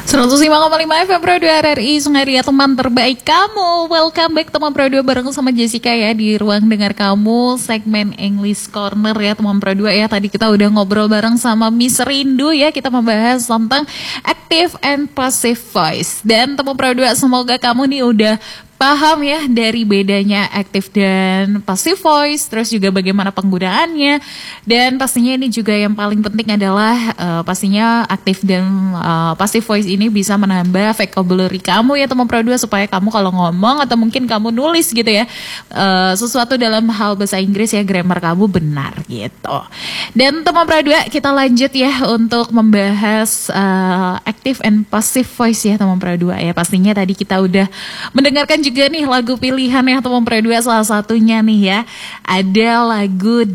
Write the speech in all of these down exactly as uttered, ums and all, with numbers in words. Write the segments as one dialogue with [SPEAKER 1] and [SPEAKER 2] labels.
[SPEAKER 1] seratus lima koma lima F M Pro dua R R I Sungaria, teman terbaik kamu. Welcome back teman Pro dua bareng sama Jessica ya di ruang dengar kamu segmen English Corner ya teman Pro dua ya. Tadi kita udah ngobrol bareng sama Miss Rindu ya, kita membahas tentang active and passive voice. Dan teman Pro dua, semoga kamu nih udah paham ya dari bedanya active dan passive voice, terus juga bagaimana penggunaannya. Dan pastinya ini juga yang paling penting adalah uh, pastinya active dan uh, passive voice ini bisa menambah vocabulary kamu ya teman Pro dua, supaya kamu kalau ngomong atau mungkin kamu nulis gitu ya uh, sesuatu dalam hal bahasa Inggris ya, grammar kamu benar gitu. Dan teman Pro dua, kita lanjut ya untuk membahas uh, active and passive voice ya teman Pro dua ya. Pastinya tadi kita udah mendengarkan juga nih lagu pilihan ya teman Pro dua, salah satunya nih ya ada lagu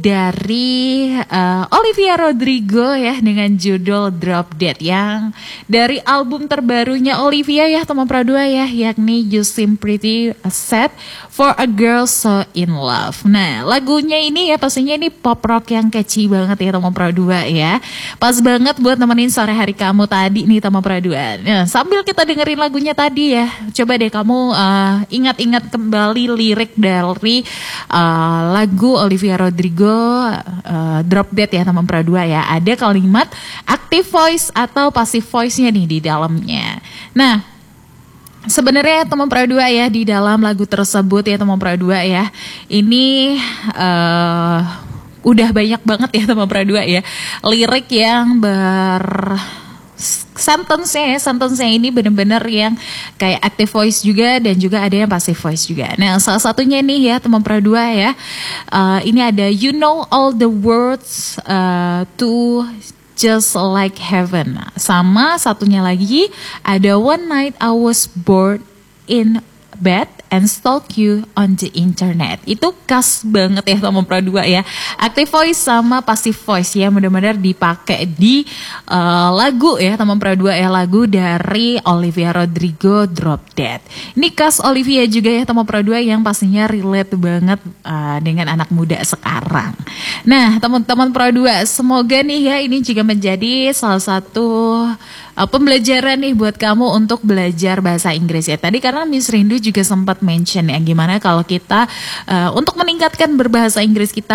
[SPEAKER 1] dari uh, Olivia Rodrigo ya dengan judul Drop Dead yang dari album terbarunya Olivia ya teman Pro dua ya, yakni You Seem Pretty Sad for a Girl So In Love. Nah lagunya ini ya pastinya ini pop rock yang catchy banget ya teman Pro dua ya, pas banget buat nemenin sore hari kamu tadi nih teman Pro dua. Nah sambil kita dengerin lagunya tadi ya, coba deh kamu uh, ingat-ingat kembali lirik dari uh, lagu Olivia Rodrigo uh, Drop Dead ya teman Pro dua ya. Ada kalimat active voice atau passive voice-nya nih di dalamnya. Nah sebenarnya teman Pro dua ya, di dalam lagu tersebut ya teman Pro dua ya, ini uh, udah banyak banget ya teman Pro dua ya lirik yang ber sentence-nya ya, sentence-nya ini benar-benar yang kayak active voice juga dan juga ada yang passive voice juga. Nah salah satunya nih ya teman Pro dua ya, uh, ini ada you know all the words uh, to just like heaven. Sama satunya lagi ada one night I was bored in bed and stalk you on the internet. Itu khas banget ya teman Pro dua ya, active voice sama passive voice ya, benar-benar dipakai di uh, lagu ya teman Pro dua ya, lagu dari Olivia Rodrigo Drop Dead. Ini khas Olivia juga ya teman Pro dua, yang pastinya relate banget uh, dengan anak muda sekarang. Nah teman-teman Pro dua, semoga nih ya ini juga menjadi salah satu uh, pembelajaran nih buat kamu untuk belajar bahasa Inggris ya. Tadi karena Miss Rindu juga sempat mention ya, gimana kalau kita uh, untuk meningkatkan berbahasa Inggris kita,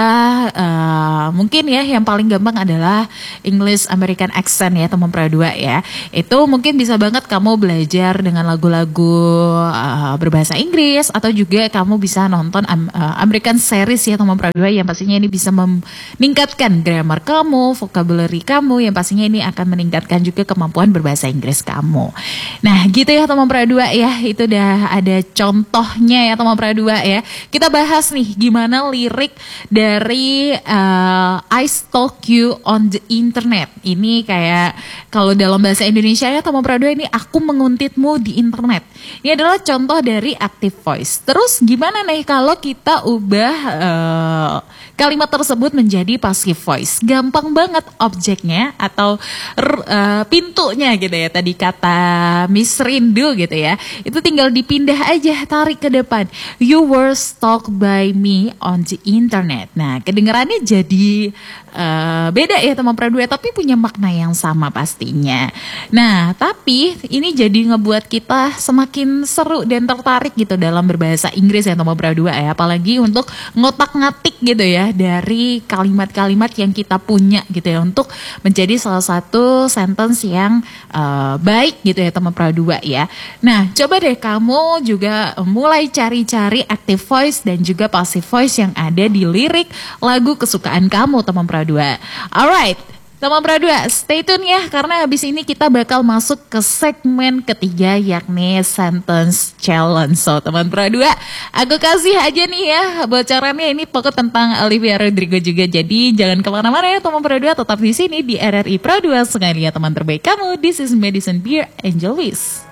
[SPEAKER 1] uh, mungkin ya yang paling gampang adalah English American accent ya teman Pro dua ya. Itu mungkin bisa banget kamu belajar dengan lagu-lagu uh, berbahasa Inggris, atau juga kamu bisa nonton um, uh, American series ya teman Pro dua, yang pastinya ini bisa meningkatkan grammar kamu, vocabulary kamu, yang pastinya ini akan meningkatkan juga kemampuan berbahasa Inggris kamu. Nah gitu ya teman Pro dua ya, itu udah ada contohnya ya teman Pro dua ya. Kita bahas nih gimana lirik dari uh, I stalk you on the internet. Ini kayak kalau dalam bahasa Indonesia ya teman Pro dua, ini aku menguntitmu di internet. Ini adalah contoh dari active voice. Terus gimana nih kalau kita ubah uh, kalimat tersebut menjadi passive voice? Gampang banget, objeknya atau uh, pintunya gitu ya, tadi kata Miss Rindu gitu ya, itu tinggal dipindah aja, tarik ke depan. You were stalked by me on the internet. Nah kedengarannya jadi uh, beda ya teman Pro dua, tapi punya makna yang sama pastinya. Nah tapi ini jadi ngebuat kita semakin seru dan tertarik gitu dalam berbahasa Inggris ya teman Pro dua ya, apalagi untuk ngotak-ngatik gitu ya dari kalimat-kalimat yang kita punya gitu ya, untuk menjadi salah satu sentence yang uh, baik gitu ya teman Pro dua ya. Nah coba deh kamu juga mulai cari-cari active voice dan juga passive voice yang ada di lirik lagu kesukaan kamu teman Pro dua. Alright teman Pro dua, stay tune ya, karena habis ini kita bakal masuk ke segmen ketiga, yakni sentence challenge. So teman Pro dua, aku kasih aja nih ya bocorannya, ini pokok tentang Olivia Rodrigo juga. Jadi jangan kemana-mana ya teman Pro dua, tetap di sini di R R I Pro dua Sungaria, teman terbaik kamu. This is Medicine Beer, enjoy this.